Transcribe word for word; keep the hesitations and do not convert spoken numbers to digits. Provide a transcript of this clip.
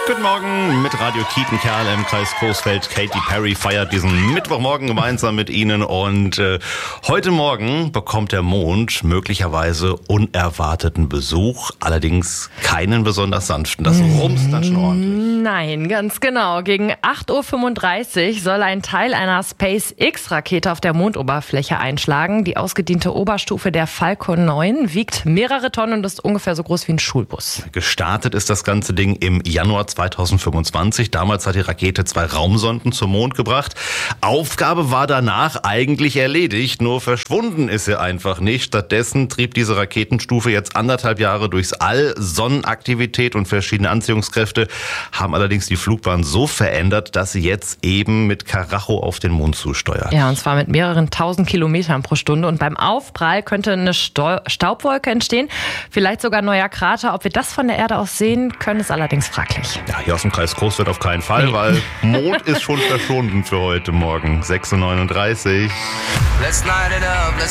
Guten Morgen mit Radio Kietenkerl im Kreis Coesfeld. Katy Perry feiert diesen Mittwochmorgen gemeinsam mit Ihnen und äh, heute Morgen bekommt der Mond möglicherweise unerwarteten Besuch, allerdings keinen besonders sanften. Das rumst dann schon ordentlich. Nein, ganz genau. Gegen acht Uhr fünfunddreißig soll ein Teil einer SpaceX-Rakete auf der Mondoberfläche einschlagen. Die ausgediente Oberstufe der Falcon neun wiegt mehrere Tonnen und ist ungefähr so groß wie ein Schulbus. Gestartet ist das ganze Ding im Januar zweitausendfünfundzwanzig. Damals hat die Rakete zwei Raumsonden zum Mond gebracht. Aufgabe war danach eigentlich erledigt, nur verschwunden ist sie einfach nicht. Stattdessen trieb diese Raketenstufe jetzt anderthalb Jahre durchs All. Sonnenaktivität und verschiedene Anziehungskräfte haben allerdings die Flugbahn so verändert, dass sie jetzt eben mit Karacho auf den Mond zusteuert. Ja, und zwar mit mehreren tausend Kilometern pro Stunde. Und beim Aufprall könnte eine Stau- Staubwolke entstehen, vielleicht sogar ein neuer Krater. Ob wir das von der Erde aus sehen können, ist allerdings fraglich. Ja, hier aus dem Kreis Coesfeld auf keinen Fall, nee. Weil Mond ist schon verschwunden für heute Morgen. sechs Uhr neununddreißig. Let's light it up, let's